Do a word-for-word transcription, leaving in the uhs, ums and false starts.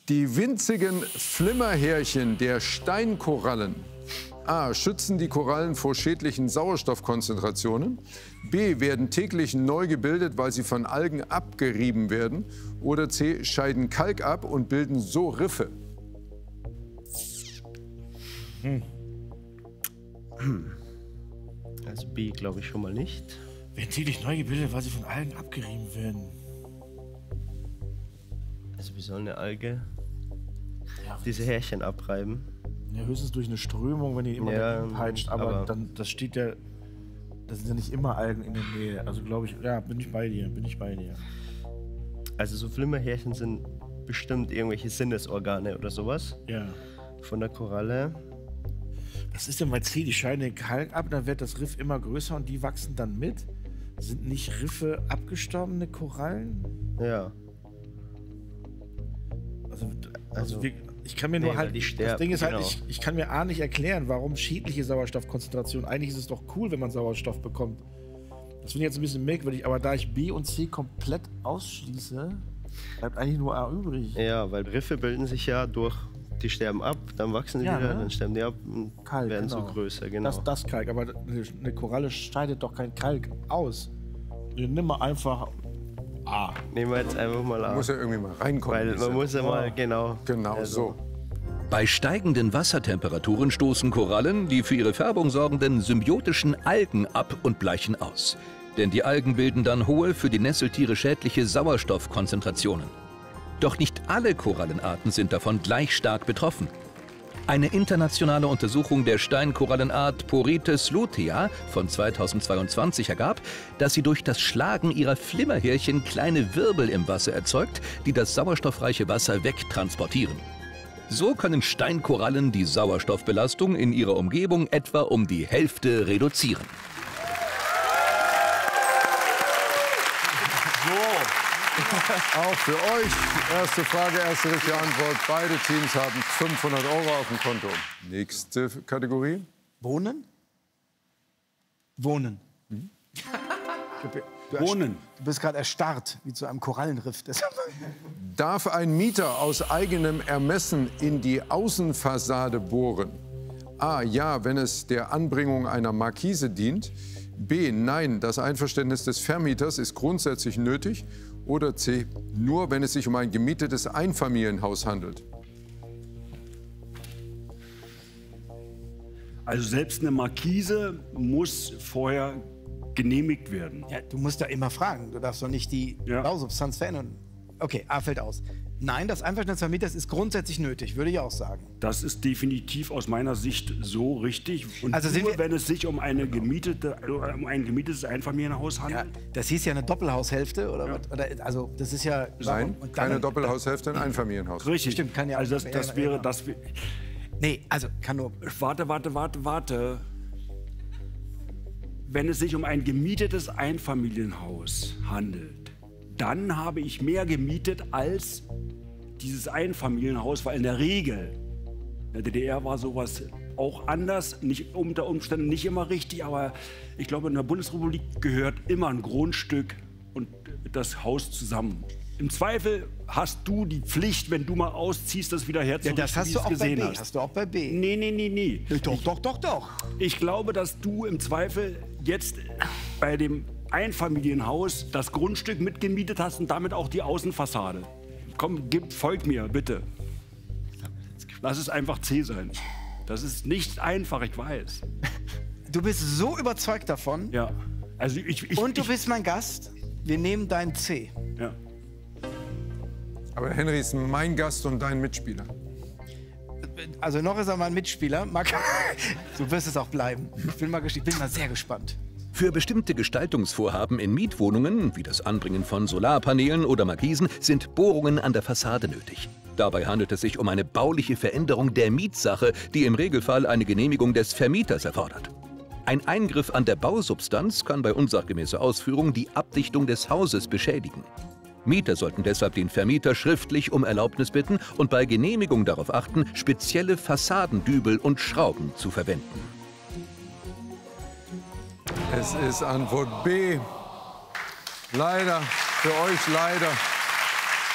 Die winzigen Flimmerhärchen der Steinkorallen A. Schützen die Korallen vor schädlichen Sauerstoffkonzentrationen. B. Werden täglich neu gebildet, weil sie von Algen abgerieben werden. Oder C. Scheiden Kalk ab und bilden so Riffe. Hm. Also B glaube ich schon mal nicht. Werden täglich neu gebildet, weil sie von Algen abgerieben werden. Also wie soll eine Alge Ja, diese Härchen abreiben? Ja, höchstens durch eine Strömung, wenn die immer Ja, dagegen peitscht. Aber, aber dann, das steht ja, das sind ja nicht immer Algen in der Nähe. Also glaube ich, ja, bin ich bei dir, bin ich bei dir. Also so Flimmerhärchen sind bestimmt irgendwelche Sinnesorgane oder sowas Ja. von der Koralle. Was ist denn bei C? Die scheiden den Kalk ab, dann wird das Riff immer größer und die wachsen dann mit. Sind nicht Riffe abgestorbene Korallen? Ja. Also, also, Also, wir, ich kann mir nur nee, halt, weil die das sterben, Ding ist halt, genau. ich, ich kann mir A nicht erklären, warum schädliche Sauerstoffkonzentration. Eigentlich ist es doch cool, wenn man Sauerstoff bekommt. Das finde ich jetzt ein bisschen merkwürdig, aber da ich B und C komplett ausschließe, bleibt eigentlich nur A übrig. Ja, weil Riffe bilden sich ja durch, die sterben ab, dann wachsen sie Ja, wieder, ne? dann sterben die ab und Kalk, werden genau. so größer, genau. Das, das Kalk, aber eine Koralle scheidet doch kein Kalk aus. Nimm mal einfach A. Nehmen wir jetzt einfach mal an. Muss ja irgendwie mal reinkommen. Weil man muss ja mal, genau. Genau also, so. Bei steigenden Wassertemperaturen stoßen Korallen die für ihre Färbung sorgenden symbiotischen Algen ab und bleichen aus. Denn die Algen bilden dann hohe, für die Nesseltiere schädliche Sauerstoffkonzentrationen. Doch nicht alle Korallenarten sind davon gleich stark betroffen. Eine internationale Untersuchung der Steinkorallenart Porites lutea von zweitausendzweiundzwanzig ergab, dass sie durch das Schlagen ihrer Flimmerhärchen kleine Wirbel im Wasser erzeugt, die das sauerstoffreiche Wasser wegtransportieren. So können Steinkorallen die Sauerstoffbelastung in ihrer Umgebung etwa um die Hälfte reduzieren. Auch für euch. Erste Frage, erste richtige Antwort. Beide Teams haben fünfhundert Euro auf dem Konto. Nächste Kategorie. Wohnen? Wohnen. Mhm. Du, Wohnen. Du bist gerade erstarrt, wie zu einem Korallenriff. Darf ein Mieter aus eigenem Ermessen in die Außenfassade bohren? A. Ja, wenn es der Anbringung einer Markise dient. B. Nein, das Einverständnis des Vermieters ist grundsätzlich nötig. Oder C. Nur, wenn es sich um ein gemietetes Einfamilienhaus handelt. Also selbst eine Markise muss vorher genehmigt werden. Ja, du musst da immer fragen. Du darfst doch nicht die Ja. Bausubstanz verändern. Okay, A fällt aus. Nein, das Einverständnis des Vermieters ist grundsätzlich nötig, würde ich auch sagen. Das ist definitiv aus meiner Sicht so richtig. Und Also sind nur, wir- wenn es sich um, eine gemietete, um ein gemietetes Einfamilienhaus Ja, handelt. das hieß ja eine Doppelhaushälfte, oder Ja. was? Oder, also das ist ja... Nein, und keine dann- Doppelhaushälfte, ein Einfamilienhaus. Richtig. Stimmt, kann ja also auch- das, das ja, wäre, ja. das wär- Nee, also kann nur... Warte, warte, warte, warte. Wenn es sich um ein gemietetes Einfamilienhaus handelt, dann habe ich mehr gemietet als dieses Einfamilienhaus, weil in der Regel, in der D D R war sowas auch anders, nicht unter Umständen nicht immer richtig, aber ich glaube, in der Bundesrepublik gehört immer ein Grundstück und das Haus zusammen. Im Zweifel hast du die Pflicht, wenn du mal ausziehst, das wieder Ja, herzurichten, das hast wie du es auch bei gesehen B. hast. Hast du auch bei B. Nee, nee, nee, nee. Doch, doch, doch, doch. Ich glaube, dass du im Zweifel jetzt bei dem Einfamilienhaus das Grundstück mitgemietet hast und damit auch die Außenfassade. Komm, gib, folg mir, bitte. Lass es einfach C sein. Das ist nicht einfach, ich weiß. Du bist so überzeugt davon. Ja. Also ich, ich, Und du ich, bist mein Gast. Wir nehmen dein C. Ja. Aber Henry ist mein Gast und dein Mitspieler. Also noch ist er mein Mitspieler. Marc, du wirst es auch bleiben. Ich bin mal, ges- ich bin mal sehr gespannt. Für bestimmte Gestaltungsvorhaben in Mietwohnungen, wie das Anbringen von Solarpanelen oder Markisen, sind Bohrungen an der Fassade nötig. Dabei handelt es sich um eine bauliche Veränderung der Mietsache, die im Regelfall eine Genehmigung des Vermieters erfordert. Ein Eingriff an der Bausubstanz kann bei unsachgemäßer Ausführung die Abdichtung des Hauses beschädigen. Mieter sollten deshalb den Vermieter schriftlich um Erlaubnis bitten und bei Genehmigung darauf achten, spezielle Fassadendübel und Schrauben zu verwenden. Es ist Antwort B. Leider, für euch leider.